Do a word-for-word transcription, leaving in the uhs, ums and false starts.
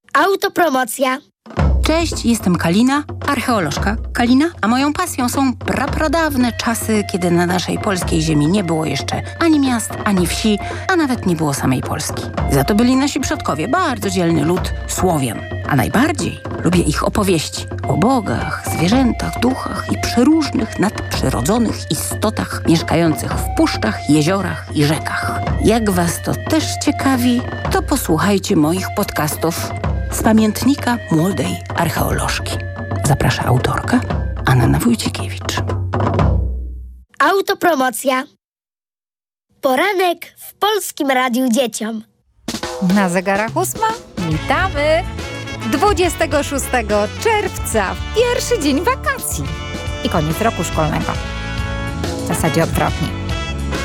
Autopromocja. Cześć, jestem Kalina, archeolożka Kalina, a moją pasją są prapradawne czasy, kiedy na naszej polskiej ziemi nie było jeszcze ani miast, ani wsi, a nawet nie było samej Polski. Za to byli nasi przodkowie, bardzo dzielny lud Słowian. A najbardziej lubię ich opowieści o bogach, zwierzętach, duchach i przeróżnych nadprzyrodzonych istotach mieszkających w puszczach, jeziorach i rzekach. Jak was to też ciekawi, to posłuchajcie moich podcastów z pamiętnika młodej archeolożki. Zaprasza autorka Anna Wójcikiewicz. Autopromocja. Poranek w Polskim Radiu Dzieciom. Na zegarach ósma. Witamy! dwudziestego szóstego czerwca, pierwszy dzień wakacji i koniec roku szkolnego. W zasadzie odwrotnie.